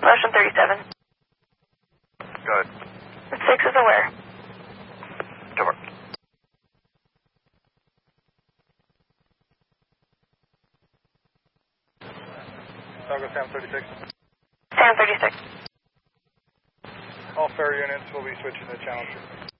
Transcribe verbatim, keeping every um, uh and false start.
Motion thirty-seven. Go ahead. six is aware. Cover. Chicago Sam thirty-six. Sam thirty-six. All fare units will be switching to channel two.